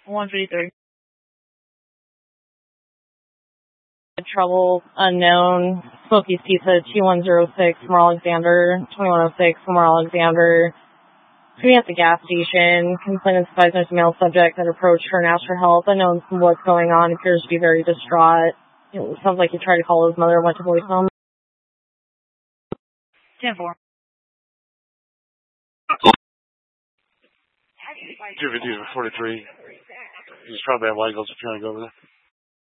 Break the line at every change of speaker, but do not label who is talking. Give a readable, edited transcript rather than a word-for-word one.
153. Trouble unknown. Smokey's Pizza 2106 from Alexander. 2106 from Alexander. Shooting at the gas station. Complainant advised there's a male subject that approached her and asked for help. Unknown what's going on. Appears to be very distraught. It sounds like he tried to call his mother and went to voicemail.
10-4.
250 43. He's probably at White Ghost if you want to go over there.